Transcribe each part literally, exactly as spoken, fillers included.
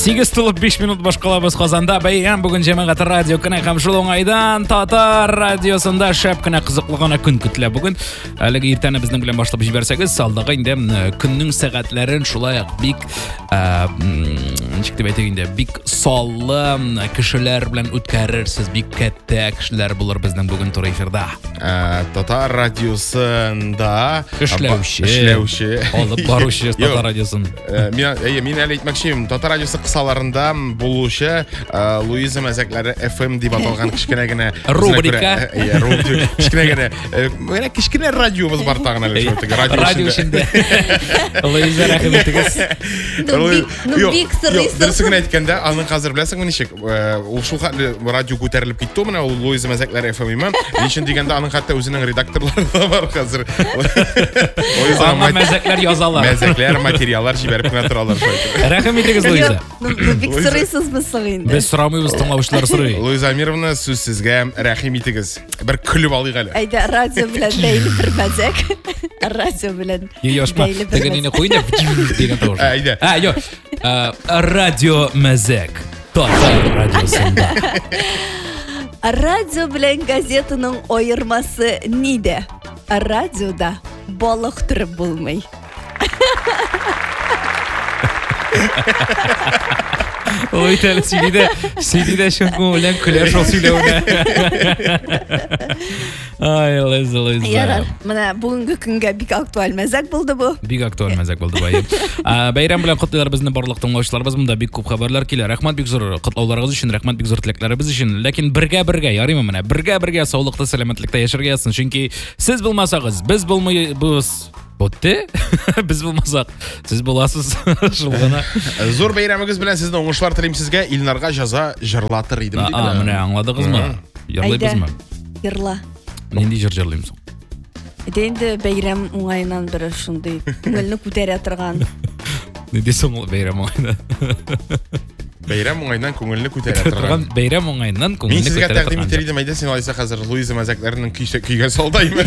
сегиз тулып беш минут башкалабыз Казанда. Бәйрәм бүген җәмәгать радио көне һәм шул уңайдан Татар радиосында шәп кенә кызыклы гына көн көтелә бүген. Әлеге иртәне безнең белән башлап җибәрсәгез, алдагы инде көннең сәгатьләрен шулай ук бик ничек дип әйтик инде, бик саллы кешеләр белән үткәрерсез, бик кәттә кешеләр булыр безнең бүген туры эфирда. Татар радиосында эшләүче, эшләүче, алып баручы Татар радиосын. Мин мин әле әйтмәкче, Татар радиосы кысаларында булучы Луиза мәзәкләре эф эм дип аталган кичкенә генә рубрика. Кичкенә генә, менә кичкенә радиобыз бар тагын әле шул радио эчендә. Луиза рәхим итегез. Ну бик сырлыйсыз. Дөресен әйткәндә, аның хәзер беләсеңме ничек? Ул шул радио күтәрелеп китте менә ул Луиза мәзәкләре эф эм. Ничек дигәндә, аның хәтта үзенең редакторлары да бар хәзер. Луиза мәзәкләр язалар. Мәзәкләр, материаллар җибәреп кенә торалар. Рәхим итегез, Луиза. Бик сырлыйсызмы инде? Без сорамыйбыз, тыңлаучылар сорый. Луиза Амировна, сүз сезгә, рәхим итегез. Бер көлеп алыйк әле. Әйдә, радио белән бәйле бер мәзәк. Радио белән. Яшма, тегенене куйды дигән тавыш. Әйдә. А, юк. Радио мәзәк. Татар радиосында. Радио белән газетаның аермасы нидә? Радиода балык төреп булмый. Ой, тәле сидә, сидә шуңгы белән көләр шул сөйләүне. Ай, Луиза, Луиза. Ярар, менә бүгенге көнгә бик актуаль мәзәк булды бу. Бик актуаль мәзәк булды бай. Бәйрәм белән котлыйлар безне барлык тыңлаучыларыбыз, монда бик күп хәбәрләр килә. Рәхмәт бик зур котлауларыгыз өчен, рәхмәт бик зур теләкләребез өчен. Ләкин бергә-бергә ярыймы менә? Бергә-бергә саулыкта, сәламәтлектә яшәргә язсын. Чөнки сез булмасагыз, без булмыйбыз. Бутты? Без булмасак, сез буласыз. Шул гына. Зур бәйрәмегез белән сезне уңышлар телим сезгә. Илнарга җаза җырлатыр идем дип. А, менә аңладыгызмы? Ярлыйбызмы? Йырла. Нинди җыр җырлыйм соң? Инде бәйрәм уңайынан бер шундый күңелне күтәрә торган. Нинди соң бәйрәм уңайынан? Бәйрәм уңайынан күңелне күтәрә торган. Бәйрәм уңайынан күңелне Мин сезгә күтәрә тәкъдим торган. итер идем, әйдә син алайса хәзер Луиза мәзәкләренең көйгә салдаймы?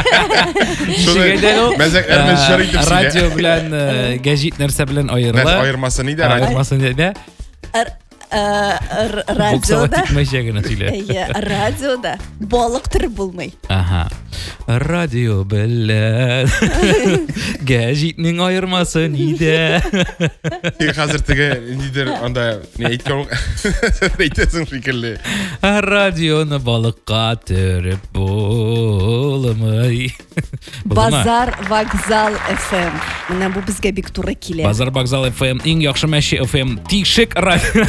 Мәзәкләрне җыр итеп сөйлә. Радио белән гәҗит нәрсә белән аерыла. Нәрсә аермасы нидә? Аермасы нидә? Радиода. Әйе, радиода балык төреп булмый. Аха. Радио белән гәҗитнең аермасы нидә? Хәзер теге нидер анда ни әйткән әйтәсең шикелле. Радионы балыкка төреп булмый. Базар вокзал эф эм. Менә бу безгә бик туры килә. Базар вокзал эф эм, иң яхшы мәче эф эм, тишек радио.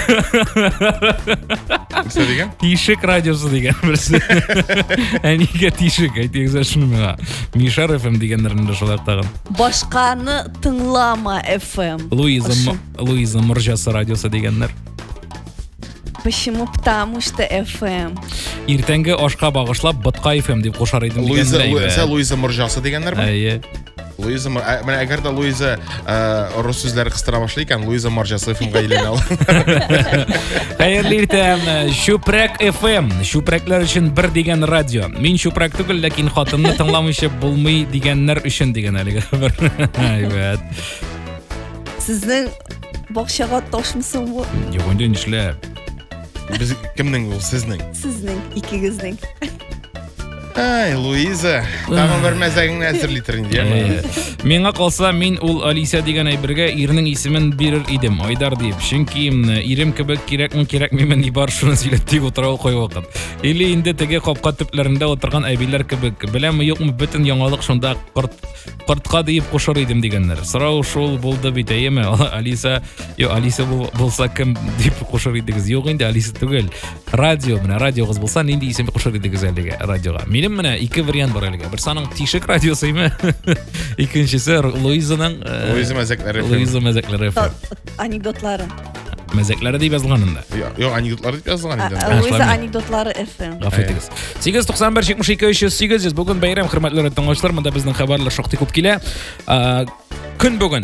Нәрсә дигән? Тишек радиосы дигән берсе. Әнигә тишек әйтегез шуны миңа. Мишар эф эм дигәннәрне дә шулай тагын. Башканы тыңлама эф эм. Луиза Луиза Морҗасы радиосы дигәннәр. Почему? Потому что эф эм. Иртәнге ашка багышлап Ботка эф эм дип кушар идем Луиза, дигәннәр. Луиза Морҗасы дигәннәр бу? Әйе. Луиза, менә әгәр дә Луиза рус сүзләре кыстыра башлый икән, Луиза Морҗасы эф эм-га әйләнә ул. Хәерле иртә, Шүпрәк эф эм, Шүпрәкләр өчен бер дигән радио. Мин шүпрәк түгел, ләкин хатынны тыңламыйча булмый дигәннәр өчен дигән әлеге хәбәр. Әйбәт. Сезнең бакчага ташмысың бу? Юк, инде нишләп? Без кемнең ул сезнең? Сезнең икегезнең. Ай, Луиза, тагын бер мәзәгеңне әзерлитер инде. Миңа калса, мин ул Алиса дигән әйбергә ирнең исемен бирер идем, Айдар дип. Чөнки ирем кебек кирәкме кирәкмиме ни бар, шуны сөйләп дип утыра ул кай вакыт. Или инде теге капка төпләрендә утырган әбиләр кебек, беләме юкмы бөтен яңалык шунда корт кортка дип кушар идем дигәннәр. Сорау шул булды бит, әйеме? Алиса, yo Алиса булса кем дип кушар идегез? Юк инде, Алиса түгел. Радио, менә радиогыз булса, нинди исем кушар идегез әлегә радиога? Минем менә ике вариант бар әлегә. Берсенең тишек радиосымы? Икенчесе Луизаның Луиза мәзәкләре. Луиза мәзәкләре. Анекдотлары. Мәзәкләре дип язылган инде. Юк, анекдотлар дип язылган инде. Луиза анекдотлары эф эм. Гафу итегез. сигез туксан бер җитмеш ике өч йөз сигез йөз. Бүген бәйрәм, хөрмәтле тыңлаучылар, монда безнең хәбәрләр шактый күп килә. Көн бүген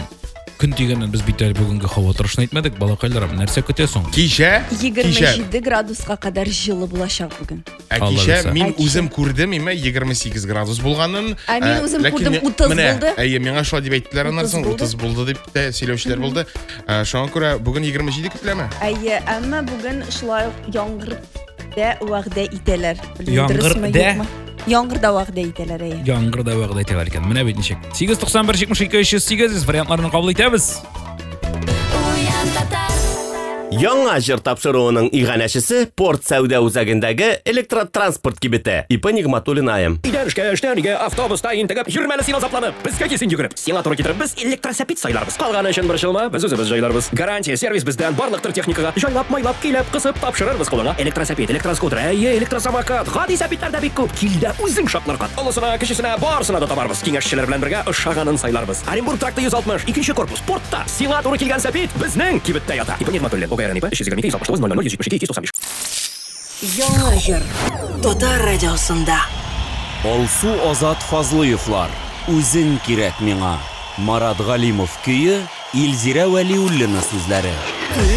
Күн тигәннән без бит әле бүгенге һава торышын әйтмәдек, балакайларым. Нәрсә көтәсең? Кичә, егерме кичә, җиде градуска кадәр җылы булачак бүген. ә Алла кичә белсә. мин Ә кичә. үзем күрдем, име егерме сигез градус булганын. Ә мин ә, үзем ләкин күрдем, мен- утыз менә, булды. Әйе, миңа шулай дип әйттеләр аннан соң, утыз утыз булды дип тә сөйләүчеләр булды. Ә, Шуңа күрә бүген егерме җиде көтеләме? Әйе, әмма бүген шулай ук яңгыр да вәгъдә итәләр. Яңгыр Дөресме, дә? юкмы? Яңгыр да вәгъдә итәләр, әйе. Яңгыр да вәгъдә итәләр икән. Менә бит ничек. сигез туксан бер җитмеш ике өч йөз сигез вариантларын кабул итәбез. Яңа җыр тапшыруының иганәчесе Порт сәүдә үзәгендәге электротранспорт кибете. Ипа Нигъматуллин айым. Идән эшкә, эштән өйгә, автобуста интегеп, йөрмәле син азапланып, безгә кисен йөгереп, сиңа туры китереп, без электросәпит сайларбыз. Калганы өчен борчылма, без үзебез җайларбыз. Гарантия сервис бездән барлыктыр техникага. Җайлап, майлап, килеп, кысып тапшырырбыз кулыңа. Электросәпит, электроскутер, әйе, электросамокат, гади сәпитләр дә бик күп. Кил дә үзең шатларга. Олысына, кечесенә, барысына да табарбыз. Киңәшчеләр белән бергә ошаганын сайларбыз. Оренбург тракты йөз алтмыш, икенче корпус, портта. Сиңа туры килгән сәпит безнең кибеттә ята. Ипа Нигъматуллин, ОГРН ипа, өч йөз егерме ике, йөз алтмыш тугыз, ноль ноль, йөз җитмеш ике, йөз туксан биш. Яңа җыр. Татар радиосында. Алсу Азат Фазлыевлар. Үзең кирәк миңа. Марат Галимов көе, Илзирә Вәлиуллина сүзләре.